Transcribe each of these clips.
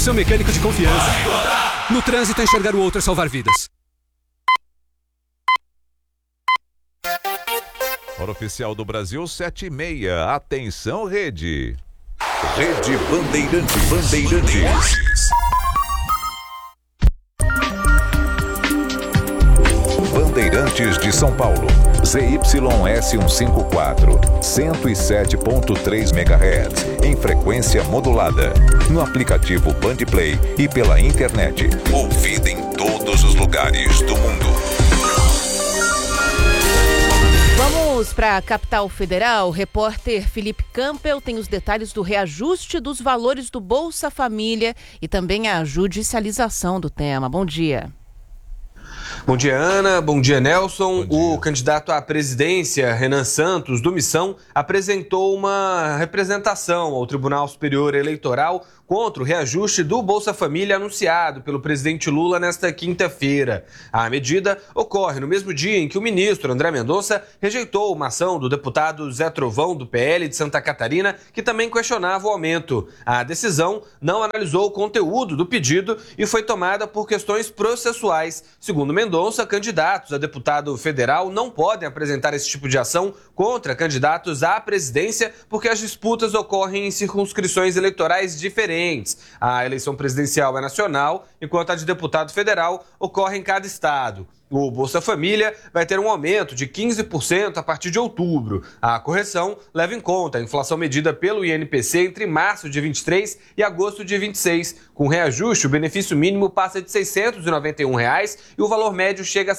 seu mecânico de confiança. No trânsito, enxergar o outro é salvar vidas. Hora oficial do Brasil, 7h30. Atenção, rede. Rede Bandeirantes. Bandeirantes de São Paulo. ZYS 154, 107.3 MHz, em frequência modulada. No aplicativo Bandplay e pela internet. Ouvida em todos os lugares do mundo. Vamos para a capital federal. O repórter Felipe Campbell tem os detalhes do reajuste dos valores do Bolsa Família e também a judicialização do tema. Bom dia. Bom dia, Ana. Bom dia, Nelson. Bom dia. O candidato à presidência, Renan Santos, do Missão, apresentou uma representação ao Tribunal Superior Eleitoral contra o reajuste do Bolsa Família anunciado pelo presidente Lula nesta quinta-feira. A medida ocorre no mesmo dia em que o ministro André Mendonça rejeitou uma ação do deputado Zé Trovão, do PL de Santa Catarina, que também questionava o aumento. A decisão não analisou o conteúdo do pedido e foi tomada por questões processuais. Segundo Mendonça, candidatos a deputado federal não podem apresentar esse tipo de ação contra candidatos à presidência porque as disputas ocorrem em circunscrições eleitorais diferentes. A eleição presidencial é nacional, enquanto a de deputado federal ocorre em cada estado. O Bolsa Família vai ter um aumento de 15% a partir de outubro. A correção leva em conta a inflação medida pelo INPC entre março de 23 e agosto de 26. Com reajuste, o benefício mínimo passa de R$ 691 reais e o valor médio chega a R$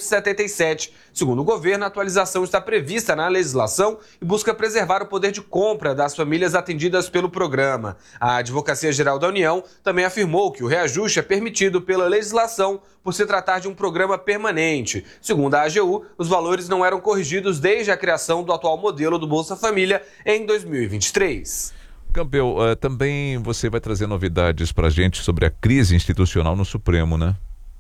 777. Segundo o governo, a atualização está prevista na legislação e busca preservar o poder de compra das famílias atendidas pelo programa. A Advocacia Geral da União também afirmou que o reajuste é permitido pela legislação por se tratar de um programa permanente. Segundo a AGU, os valores não eram corrigidos desde a criação do atual modelo do Bolsa Família em 2023. Campbell, também você vai trazer novidades para a gente sobre a crise institucional no Supremo, né?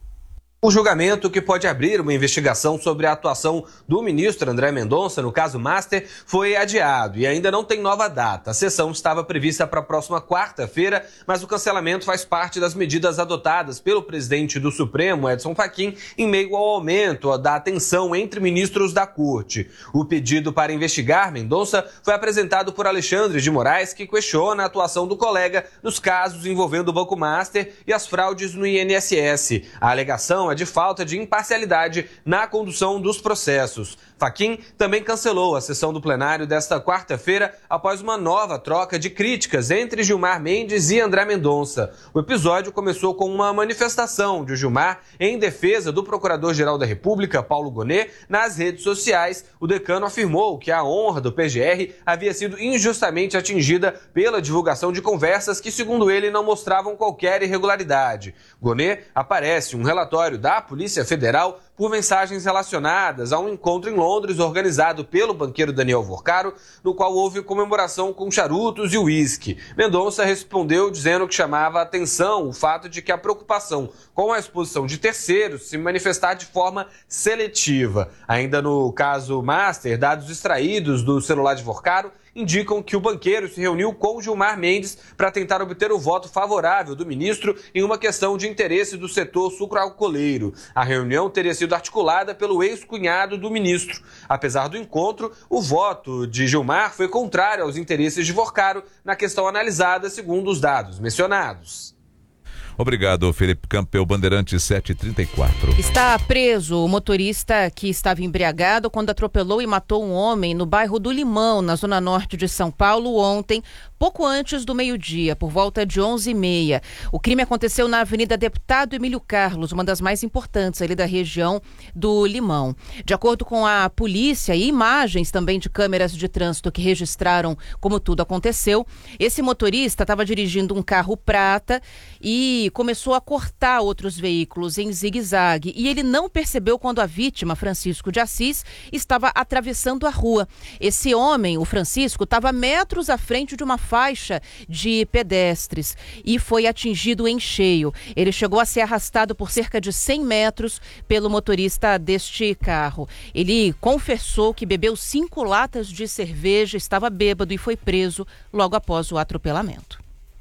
O julgamento, que pode abrir uma investigação sobre a atuação do ministro André Mendonça no caso Master, foi adiado e ainda não tem nova data. A sessão estava prevista para a próxima quarta-feira, mas o cancelamento faz parte das medidas adotadas pelo presidente do Supremo, Edson Fachin, em meio ao aumento da tensão entre ministros da Corte. O pedido para investigar Mendonça foi apresentado por Alexandre de Moraes, que questiona a atuação do colega nos casos envolvendo o Banco Master e as fraudes no INSS. A alegação é de falta de imparcialidade na condução dos processos. Fachin também cancelou a sessão do plenário desta quarta-feira após uma nova troca de críticas entre Gilmar Mendes e André Mendonça. O episódio começou com uma manifestação de Gilmar em defesa do Procurador-Geral da República, Paulo Gonet, nas redes sociais. O decano afirmou que a honra do PGR havia sido injustamente atingida pela divulgação de conversas que, segundo ele, não mostravam qualquer irregularidade. Gonet aparece um relatório da Polícia Federal por mensagens relacionadas a um encontro em Londres organizado pelo banqueiro Daniel Vorcaro, no qual houve comemoração com charutos e uísque. Mendonça respondeu dizendo que chamava a atenção o fato de que a preocupação com a exposição de terceiros se manifestar de forma seletiva. Ainda no caso Master, dados extraídos do celular de Vorcaro indicam que o banqueiro se reuniu com Gilmar Mendes para tentar obter o voto favorável do ministro em uma questão de interesse do setor sucroalcooleiro. A reunião teria sido articulada pelo ex-cunhado do ministro. Apesar do encontro, o voto de Gilmar foi contrário aos interesses de Vorcaro na questão analisada, segundo os dados mencionados. Obrigado, Felipe Campbell, Bandeirantes 734. Está preso o motorista que estava embriagado quando atropelou e matou um homem no bairro do Limão, na zona norte de São Paulo, ontem, pouco antes do meio-dia, por volta de 11h30. O crime aconteceu na Avenida Deputado Emílio Carlos, uma das mais importantes ali da região do Limão. De acordo com a polícia e imagens também de câmeras de trânsito que registraram como tudo aconteceu, esse motorista estava dirigindo um carro prata e começou a cortar outros veículos em zigue-zague e ele não percebeu quando a vítima, Francisco de Assis, estava atravessando a rua. Esse homem, o Francisco, estava metros à frente de uma faixa de pedestres e foi atingido em cheio. Ele chegou a ser arrastado por cerca de 100 metros pelo motorista deste carro. Ele confessou que bebeu 5 latas de cerveja, estava bêbado e foi preso logo após o atropelamento.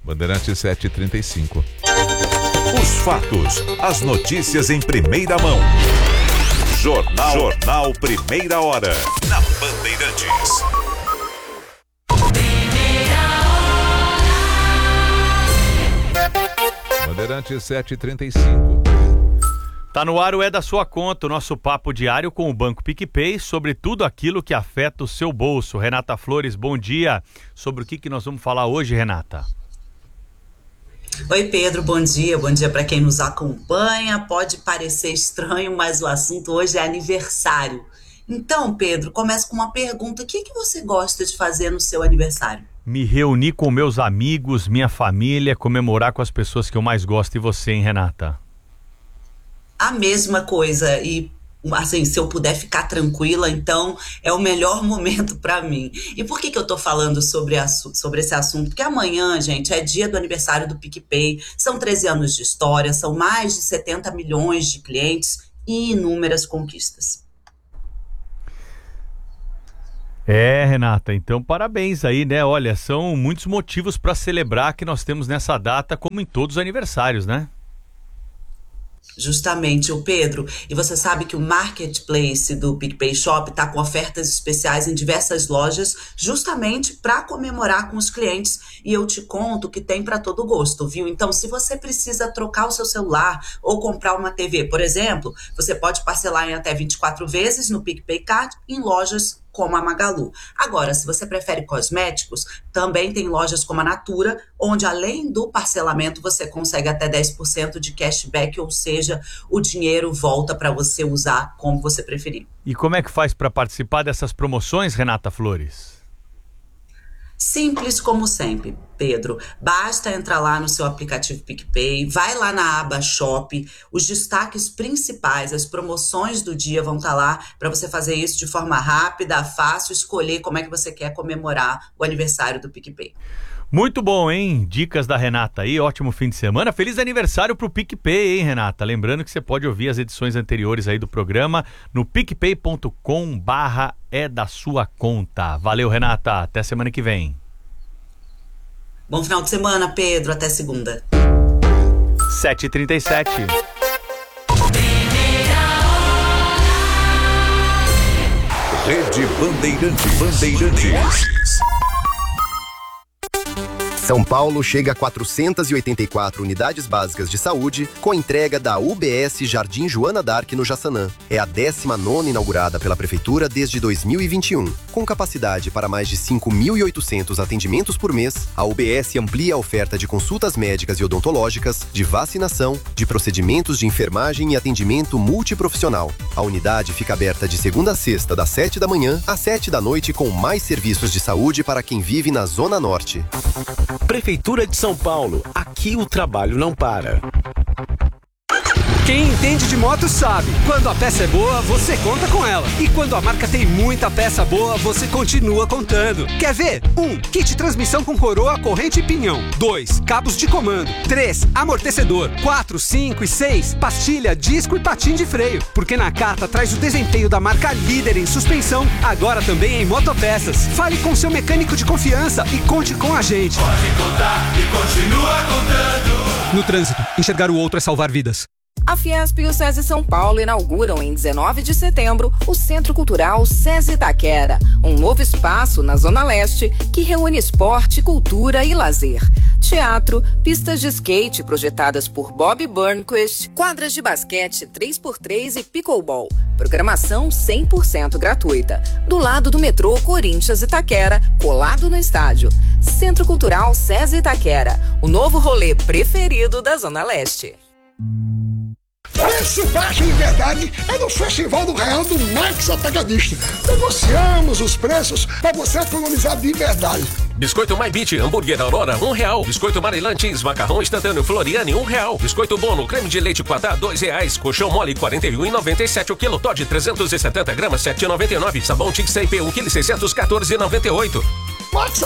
Bandeirantes 7h35. Os fatos, as notícias em primeira mão. Jornal Primeira Hora, na Bandeirantes. Bandeirantes 7h35. Tá no ar o É da Sua Conta, o nosso papo diário com o Banco PicPay sobre tudo aquilo que afeta o seu bolso. Renata Flores, bom dia. Sobre o que nós vamos falar hoje, Renata? Oi, Pedro, bom dia para quem nos acompanha. Pode parecer estranho, mas o assunto hoje é aniversário. Então, Pedro, começa com uma pergunta: o que você gosta de fazer no seu aniversário? Me reunir com meus amigos, minha família, comemorar com as pessoas que eu mais gosto. E você, hein, Renata? A mesma coisa, e assim, se eu puder ficar tranquila, então é o melhor momento para mim. E por que eu tô falando sobre esse assunto? Porque amanhã, gente, é dia do aniversário do PicPay, são 13 anos de história, são mais de 70 milhões de clientes e inúmeras conquistas. Renata, então parabéns aí, né? Olha, são muitos motivos para celebrar que nós temos nessa data, como em todos os aniversários, né? Justamente, o Pedro. E você sabe que o Marketplace do PicPay Shop está com ofertas especiais em diversas lojas, justamente para comemorar com os clientes. E eu te conto que tem para todo gosto, viu? Então, se você precisa trocar o seu celular ou comprar uma TV, por exemplo, você pode parcelar em até 24 vezes no PicPay Card em lojas como a Magalu. Agora, se você prefere cosméticos, também tem lojas como a Natura, onde além do parcelamento você consegue até 10% de cashback, ou seja, o dinheiro volta para você usar como você preferir. E como é que faz para participar dessas promoções, Renata Flores? Simples como sempre, Pedro. Basta entrar lá no seu aplicativo PicPay, vai lá na aba Shop, os destaques principais, as promoções do dia vão estar lá para você fazer isso de forma rápida, fácil, escolher como é que você quer comemorar o aniversário do PicPay. Muito bom, hein? Dicas da Renata aí, ótimo fim de semana. Feliz aniversário pro PicPay, hein, Renata? Lembrando que você pode ouvir as edições anteriores aí do programa no picpay.com/é da sua conta. Valeu, Renata. Até semana que vem. Bom final de semana, Pedro. Até segunda. 7h37. Rede Bandeirantes. São Paulo chega a 484 unidades básicas de saúde com entrega da UBS Jardim Joana d'Arc no Jaçanã. É a 19ª inaugurada pela Prefeitura desde 2021. Com capacidade para mais de 5.800 atendimentos por mês, a UBS amplia a oferta de consultas médicas e odontológicas, de vacinação, de procedimentos de enfermagem e atendimento multiprofissional. A unidade fica aberta de segunda a sexta, das 7 da manhã às 7 da noite, com mais serviços de saúde para quem vive na Zona Norte. Prefeitura de São Paulo. Aqui o trabalho não para. Quem entende de moto sabe, quando a peça é boa, você conta com ela. E quando a marca tem muita peça boa, você continua contando. Quer ver? 1. Kit transmissão com coroa, corrente e pinhão. 2. Cabos de comando. 3. Amortecedor. 4, 5 e 6. Pastilha, disco e patim de freio. Porque Nakata traz o desempenho da marca líder em suspensão, agora também em motopeças. Fale com seu mecânico de confiança e conte com a gente. Pode contar e continua contando. No trânsito, enxergar o outro é salvar vidas. A Fiesp e o SESI São Paulo inauguram em 19 de setembro o Centro Cultural SESI Itaquera, um novo espaço na Zona Leste que reúne esporte, cultura e lazer. Teatro, pistas de skate projetadas por Bob Burnquist, quadras de basquete 3x3 e pickleball. Programação 100% gratuita. Do lado do metrô Corinthians Itaquera, colado no estádio. Centro Cultural SESI Itaquera, o novo rolê preferido da Zona Leste. Preço baixo de verdade é no Festival do Real do Max Atacadista. Negociamos os preços para você economizar de verdade. Biscoito My Beat, hambúrguer Aurora, R$1. Biscoito Maryland Cheese, macarrão instantâneo Floriane, R$1. Biscoito Bono, creme de leite Quatá, R$2. Colchão mole, R$41,97 o quilo. Todd, 370 gramas, R$7,99. Sabão Tix IP, 1 kg, R$614,98. Max